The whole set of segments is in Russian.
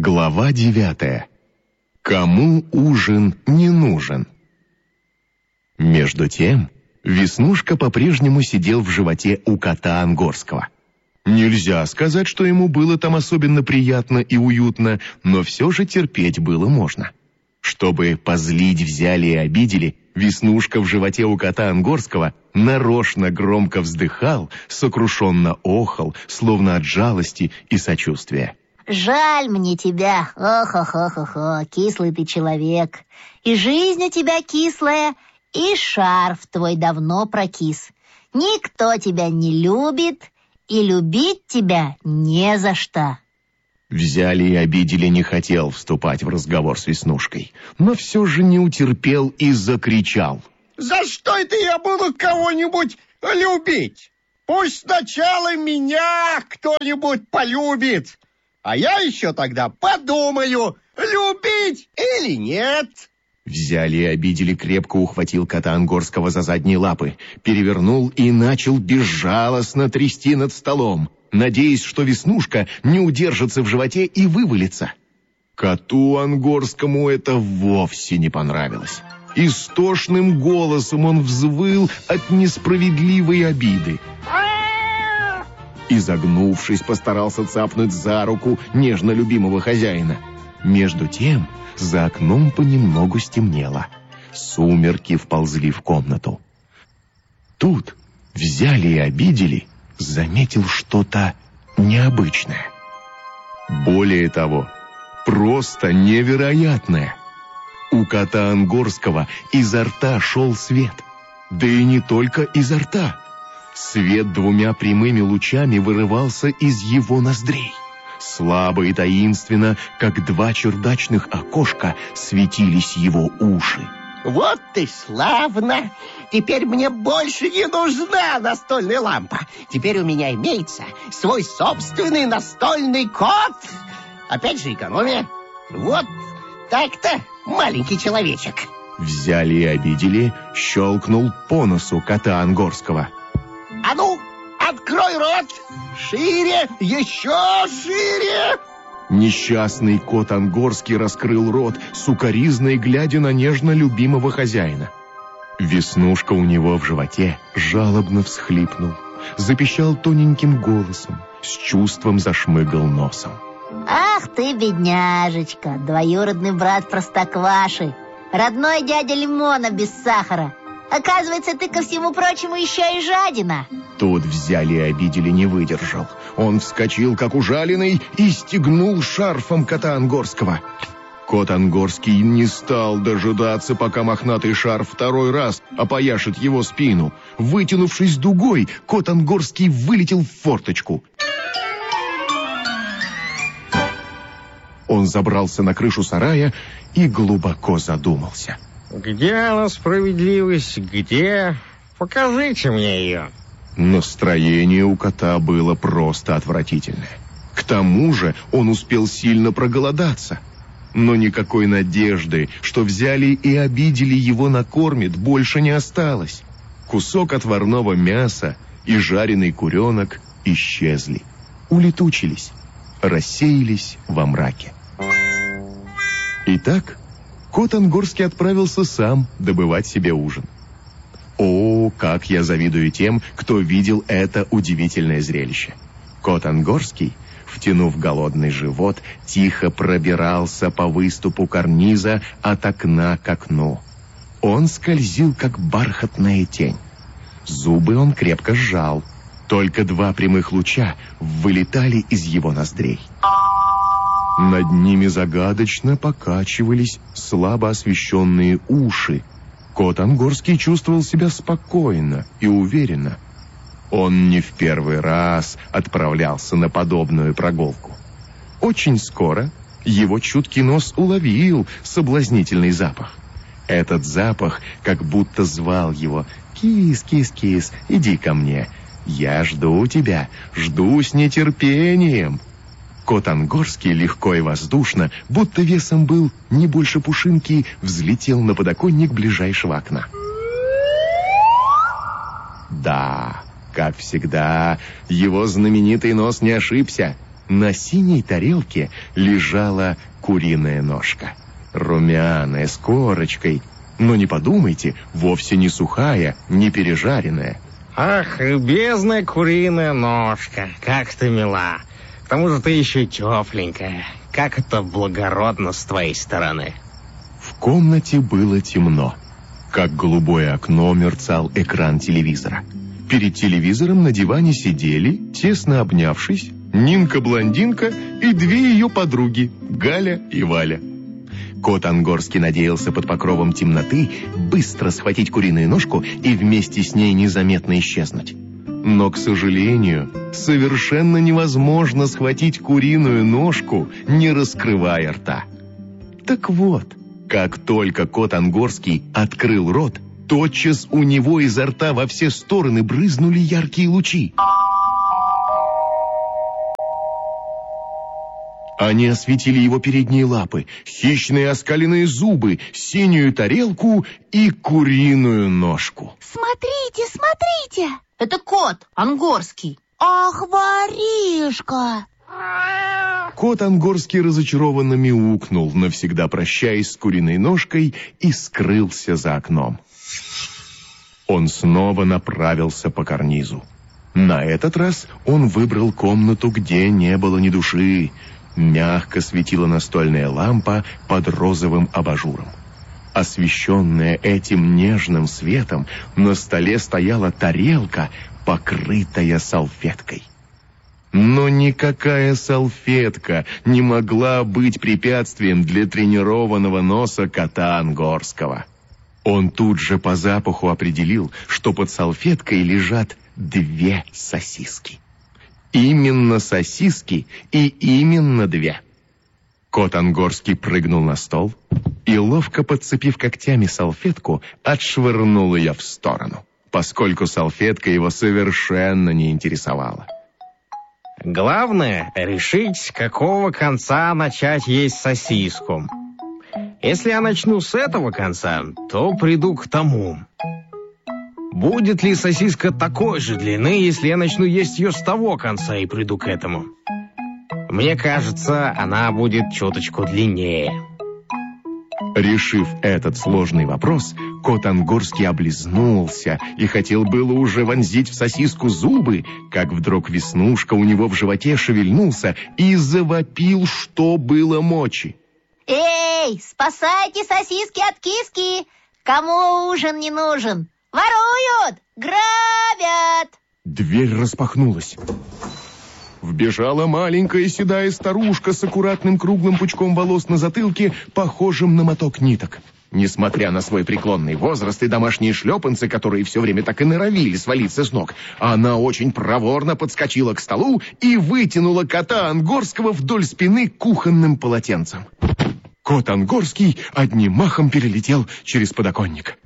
Глава 9. Кому ужин не нужен? Между тем, Веснушка по-прежнему сидел в животе у кота Ангорского. Нельзя сказать, что ему было там особенно приятно и уютно, но все же терпеть было можно. Чтобы позлить взяли и обидели, Веснушка в животе у кота Ангорского нарочно громко вздыхал, сокрушенно охал, словно от жалости и сочувствия. «Жаль мне тебя, ох-ох-ох-ох, кислый ты человек. И жизнь у тебя кислая, и шарф твой давно прокис. Никто тебя не любит, и любить тебя не за что». Взяли и обидели не хотел вступать в разговор с Веснушкой, но все же не утерпел и закричал. «За что это я буду кого-нибудь любить? Пусть сначала меня кто-нибудь полюбит, а я еще тогда подумаю, любить или нет». Взяли и обидели крепко ухватил кота Ангорского за задние лапы, перевернул и начал безжалостно трясти над столом, надеясь, что Веснушка не удержится в животе и вывалится. Коту Ангорскому это вовсе не понравилось. Истошным голосом он взвыл от несправедливой обиды. Изогнувшись, постарался цапнуть за руку нежно любимого хозяина. Между тем, за окном понемногу стемнело. Сумерки вползли в комнату. Тут взяли и обидели, заметил что-то необычное. Более того, просто невероятное. У кота Ангорского изо рта шел свет. Да и не только изо рта. Свет двумя прямыми лучами вырывался из его ноздрей. Слабо и таинственно, как два чердачных окошка, светились его уши. «Вот ты славно! Теперь мне больше не нужна настольная лампа. Теперь у меня имеется свой собственный настольный кот. Опять же экономия. Вот так-то, маленький человечек». Взяли и обидели, щелкнул по носу кота Ангорского. «А ну, открой рот! Шире, еще шире!» Несчастный кот Ангорский раскрыл рот, сукоризной глядя на нежно любимого хозяина. Веснушка у него в животе жалобно всхлипнул, запищал тоненьким голосом, с чувством зашмыгал носом. «Ах ты, бедняжечка, двоюродный брат Простокваши, родной дядя Лимона без сахара. Оказывается, ты, ко всему прочему, еще и жадина». Тут взяли и обидели, не выдержал. Он вскочил, как ужаленный, и стегнул шарфом кота Ангорского. Кот Ангорский не стал дожидаться, пока мохнатый шарф второй раз опояшет его спину. Вытянувшись дугой, кот Ангорский вылетел в форточку. Он забрался на крышу сарая и глубоко задумался. «Где она, справедливость? Где? Покажите мне ее». Настроение у кота было просто отвратительное. К тому же он успел сильно проголодаться. Но никакой надежды, что взяли и обидели его накормит, больше не осталось. Кусок отварного мяса и жареный куренок исчезли, улетучились, рассеялись во мраке. Итак, кот Ангорский отправился сам добывать себе ужин. О, как я завидую тем, кто видел это удивительное зрелище. Кот Ангорский, втянув голодный живот, тихо пробирался по выступу карниза от окна к окну. Он скользил, как бархатная тень. Зубы он крепко сжал. Только два прямых луча вылетали из его ноздрей. Над ними загадочно покачивались слабо освещенные уши. Кот Ангорский чувствовал себя спокойно и уверенно. Он не в первый раз отправлялся на подобную прогулку. Очень скоро его чуткий нос уловил соблазнительный запах. Этот запах как будто звал его: «Кис, кис, кис, иди ко мне. Я жду тебя, жду с нетерпением». Кот Ангорский легко и воздушно, будто весом был не больше пушинки, взлетел на подоконник ближайшего окна. Да, как всегда, его знаменитый нос не ошибся. На синей тарелке лежала куриная ножка. Румяная, с корочкой. Но не подумайте, вовсе не сухая, не пережаренная. Ах, любезная куриная ножка, как ты мила. К тому же ты еще тепленькая. Как это благородно с твоей стороны. В комнате было темно. Как голубое окно мерцал экран телевизора. Перед телевизором на диване сидели, тесно обнявшись, Нинка-блондинка и две ее подруги, Галя и Валя. Кот Ангорский надеялся под покровом темноты быстро схватить куриную ножку и вместе с ней незаметно исчезнуть. Но, к сожалению, совершенно невозможно схватить куриную ножку, не раскрывая рта. Так вот, как только кот Ангорский открыл рот, тотчас у него изо рта во все стороны брызнули яркие лучи. Они осветили его передние лапы, хищные оскаленные зубы, синюю тарелку и куриную ножку. Смотрите, смотрите! Это кот Ангорский. Ах, воришка! Кот Ангорский разочарованно мяукнул, навсегда прощаясь с куриной ножкой, и скрылся за окном. Он снова направился по карнизу. На этот раз он выбрал комнату, где не было ни души. Мягко светила настольная лампа под розовым абажуром. Освещенная этим нежным светом, на столе стояла тарелка, покрытая салфеткой. Но никакая салфетка не могла быть препятствием для тренированного носа кота Ангорского. Он тут же по запаху определил, что под салфеткой лежат две сосиски. Именно сосиски и именно две. Кот Ангорский прыгнул на стол и, ловко подцепив когтями салфетку, отшвырнул ее в сторону, поскольку салфетка его совершенно не интересовала. Главное — решить, с какого конца начать есть сосиску. Если я начну с этого конца, то приду к тому. Будет ли сосиска такой же длины, если я начну есть ее с того конца и приду к этому? Мне кажется, она будет чуточку длиннее. Решив этот сложный вопрос, кот Ангорский облизнулся и хотел было уже вонзить в сосиску зубы, как вдруг Веснушка у него в животе шевельнулся и завопил, что было мочи. Эй, спасайте сосиски от киски! Кому ужин не нужен? Воруют! Грабят! Дверь распахнулась. Вбежала маленькая седая старушка с аккуратным круглым пучком волос на затылке, похожим на моток ниток. Несмотря на свой преклонный возраст и домашние шлепанцы, которые все время так и норовили свалиться с ног, она очень проворно подскочила к столу и вытянула кота Ангорского вдоль спины кухонным полотенцем. Кот Ангорский одним махом перелетел через подоконник.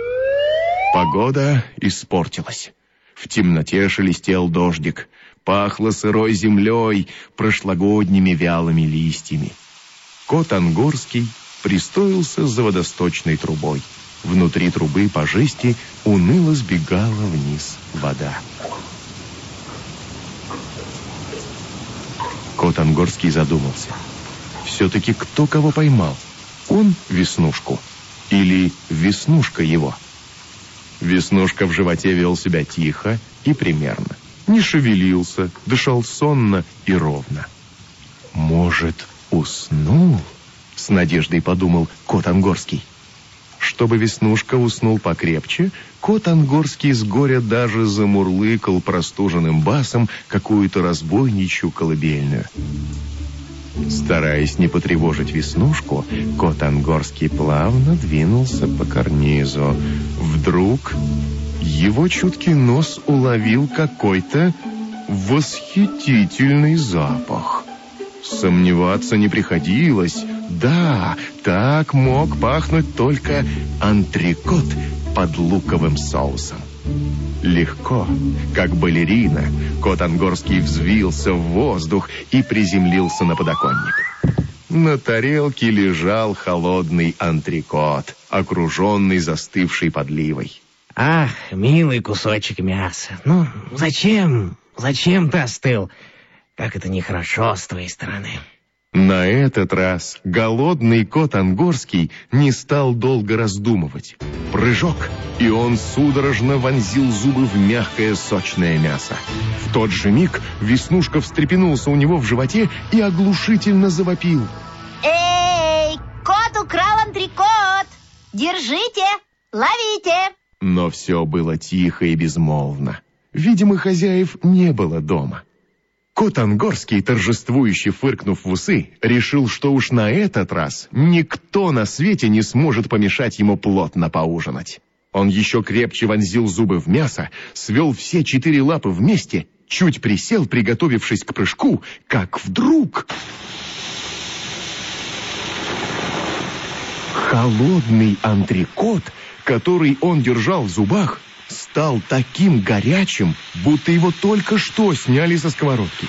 Погода испортилась. В темноте шелестел дождик. Пахло сырой землей, прошлогодними вялыми листьями. Кот Ангорский пристроился за водосточной трубой. Внутри трубы по жести уныло сбегала вниз вода. Кот Ангорский задумался. Все-таки кто кого поймал? Он Веснушку или Веснушка его? Веснушка в животе вел себя тихо и примерно. Не шевелился, дышал сонно и ровно. «Может, уснул?» — с надеждой подумал кот Ангорский. Чтобы Веснушка уснул покрепче, кот Ангорский с горя даже замурлыкал простуженным басом какую-то разбойничью колыбельную. Стараясь не потревожить Веснушку, кот Ангорский плавно двинулся по карнизу. Вдруг его чуткий нос уловил какой-то восхитительный запах. Сомневаться не приходилось. Да, так мог пахнуть только антрекот под луковым соусом. Легко, как балерина, кот Ангорский взвился в воздух и приземлился на подоконник. На тарелке лежал холодный антрекот, окруженный застывшей подливой. Ах, милый кусочек мяса. Ну, зачем ты остыл? Как это нехорошо с твоей стороны. На этот раз голодный кот Ангорский не стал долго раздумывать. Прыжок, и он судорожно вонзил зубы в мягкое сочное мясо. В тот же миг Веснушка встрепенулся у него в животе и оглушительно завопил. Эй, кот украл антрекот! Держите, ловите! Но все было тихо и безмолвно. Видимо, хозяев не было дома. Кот Ангорский, торжествующе фыркнув в усы, решил, что уж на этот раз никто на свете не сможет помешать ему плотно поужинать. Он еще крепче вонзил зубы в мясо, свел все 4 лапы вместе, чуть присел, приготовившись к прыжку, как вдруг... Холодный антрекот, который он держал в зубах, стал таким горячим, будто его только что сняли со сковородки.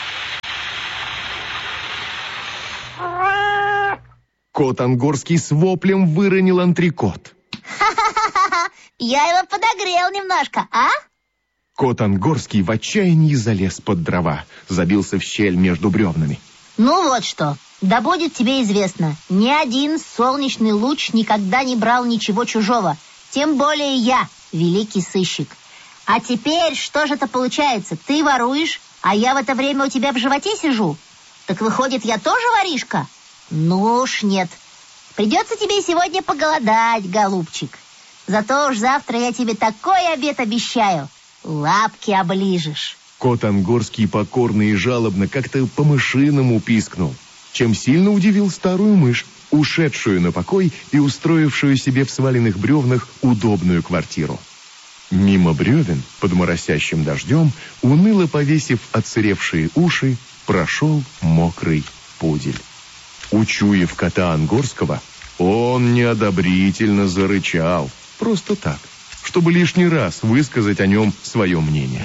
Кот Ангорский с воплем выронил антрекот. Ха-ха-ха! Я его подогрел немножко, а? Кот Ангорский в отчаянии залез под дрова, забился в щель между бревнами. Ну вот что, да будет тебе известно, ни один солнечный луч никогда не брал ничего чужого, тем более я, великий сыщик. А теперь что же это получается? Ты воруешь, а я в это время у тебя в животе сижу? Так выходит, я тоже воришка? Ну уж нет. Придется тебе сегодня поголодать, голубчик. Зато уж завтра я тебе такой обед обещаю. Лапки оближешь. Кот Ангорский покорно и жалобно как-то по-мышиному пискнул, чем сильно удивил старую мышь, ушедшую на покой и устроившую себе в сваленных бревнах удобную квартиру. Мимо бревен, под моросящим дождем, уныло повесив отсыревшие уши, прошел мокрый пудель. Учуяв кота Ангорского, он неодобрительно зарычал, просто так, чтобы лишний раз высказать о нем свое мнение.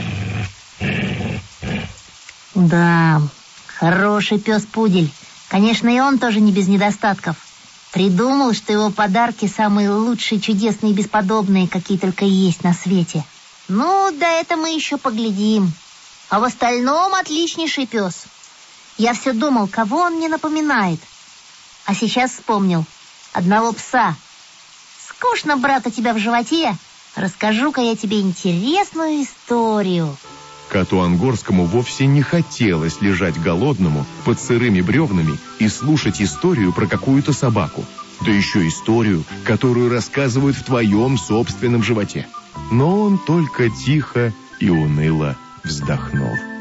Да, хороший пес-пудель. Конечно, и он тоже не без недостатков. Придумал, что его подарки самые лучшие, чудесные и бесподобные, какие только есть на свете. Ну, да это мы еще поглядим. А в остальном отличнейший пес. Я все думал, кого он мне напоминает. А сейчас вспомнил. Одного пса. Скучно, брат, у тебя в животе. Расскажу-ка я тебе интересную историю. Коту Ангорскому вовсе не хотелось лежать голодному под сырыми бревнами и слушать историю про какую-то собаку. Да еще историю, которую рассказывают в твоем собственном животе. Но он только тихо и уныло вздохнул.